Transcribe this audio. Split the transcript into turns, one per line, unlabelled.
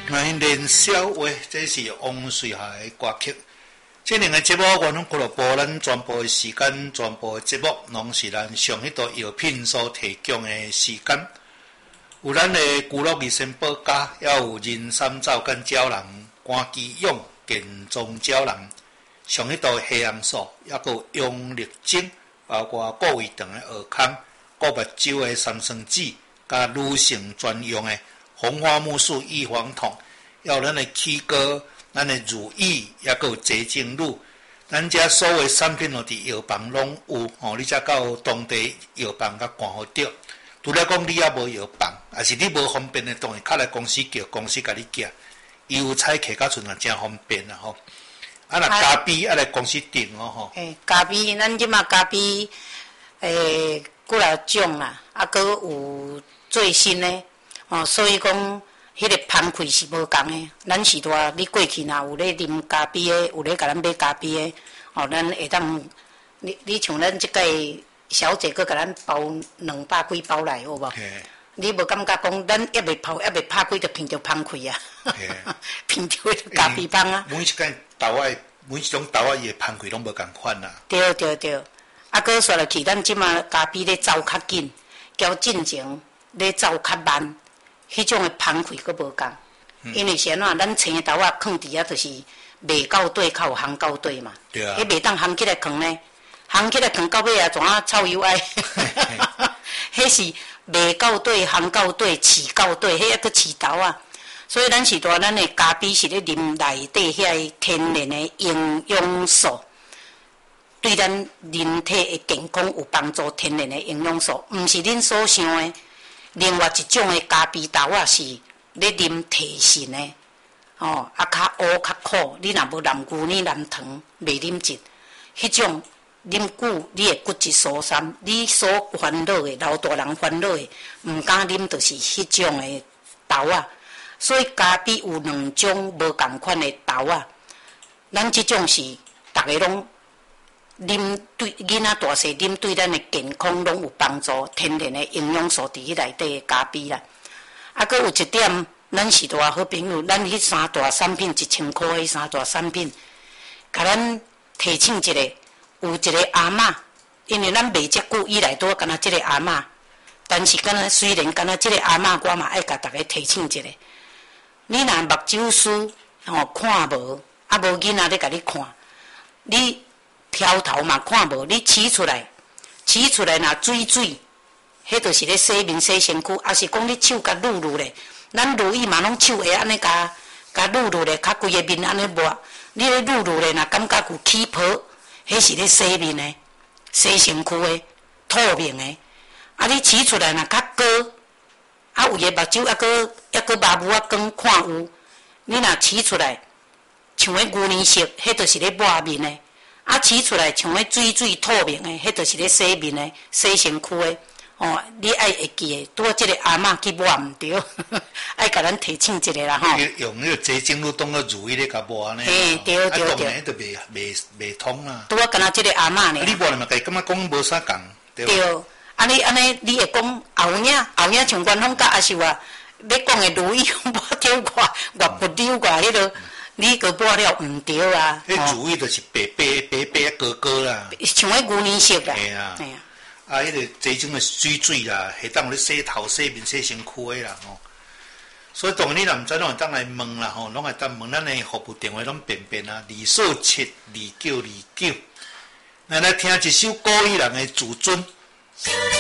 来年宵话，这是王瑞霞的歌曲。这两个节目，我拢俱乐部咱全部的时间、全部的节目，拢是咱上迄道药品所提供的时间。有咱的古乐二仙保家，也有人参皂跟胶囊、关基用健壮胶囊，上迄道黑红素，也有用力精，包括顾胃肠的尔康、顾目睭的三酸酯，甲女性专用的红花木素预防痛，也有咱的起膏。咱的乳液也有洁净乳，咱遮所有产品哦，伫药房拢有哦。你才到当地药房甲看好着。除了讲你也无药房，也是你无方便的，当然敲来公司叫公司甲你寄，伊有采客甲阵啊，真方便啦吼。啊，若咖啡啊来公司订哦吼。
咖啡，咱即马咖啡几啊种啦，啊，搁有最新的哦，所以讲。迄个芳气是无共的，咱是话你过去若有咧啉咖啡的，有咧甲咱买咖啡的，哦，咱会当，你像咱即个小姐搁甲咱包200几包来，有无？你无感觉讲咱还袂泡，还袂拍开就闻着芳气啊？闻着迄个咖啡香啊！
每一间豆仔，每一种豆仔伊的芳气拢无共款啦。
对对对，啊，搁说落去，咱即马咖啡咧走较紧，交进前咧走较慢。迄种的芳气佫无共，因为是安怎，咱青豆仔放伫遐就是袂到底，较有烘到底嘛。
对啊。
迄袂当烘起来放呢，烘起来放到尾啊，怎啊臭油爱？迄是袂到底，烘到底，饲到底，迄还佫饲豆啊。所以咱是说，咱的咖啡是咧啉内底遐天然的营养素，对咱人体的健康有帮助。天然的营养素，毋是恁所想的。另外一种的咖啡豆啊，是咧啉提神的，哦，啊较乌较苦，你若无蓝牛奶、蓝糖，袂啉进，迄种啉久，你的骨质疏松，你所烦恼的老大人烦恼的，毋敢啉，就是迄种的豆啊。所以咖啡有2种无共款的豆啊，咱即种是逐个拢。啉对囡仔大细啉对咱的健康拢有帮助，天然的营养素伫迄内底的咖啡啦。啊，佫有一点，咱是大好朋友，咱迄3大产品1000块，迄3大产品，甲咱提醒一下，有一个阿嬷，因为咱卖遮久以来都敢若即个阿嬷，但是敢若虽然敢若即个阿嬷，我嘛爱甲大家提醒一下，你若目睭疏吼看无，啊无囡仔咧甲你看，你。挑头嘛看无，你取出来若水，迄就是咧洗面洗身躯，还是讲你手甲撸撸咧？咱如意嘛拢手会安尼甲撸撸咧，较规个面安尼抹。你咧撸撸咧，若感觉有起泡，迄是咧洗面的、洗身躯的、透明的。啊，你取出来若较高，啊有个目睭还佫麻木啊光看有，你若取出来，像迄牛奶色，迄就是咧抹面的。啊，取出来像迄水透明的，迄就是咧洗面的、洗身躯的。哦，你爱会记的，拄好即个阿嬷去抹毋对，爱甲咱提醒一下啦吼。
用迄个洁净乳当个乳液咧甲抹安尼。
对对对。
当然，迄就袂通啦。
拄好敢若即个阿嬷呢。
你抹了嘛，家感觉讲无啥共，对。
对，安尼你会讲后影像阮拢甲阿秀啊，要讲的如意抹着外不溜迄落。你个抹了毋对啊！
迄乳液就是白高高啦，
像迄牛奶色啦。
嘿啊，啊，迄个洁净的水啦，会当咧洗头、洗面、洗身躯的啦吼。所以当然你若毋知，拢会当来问啦吼，拢会当问咱的服务电话，拢便啊，24729929。咱来听一首古语人的自尊。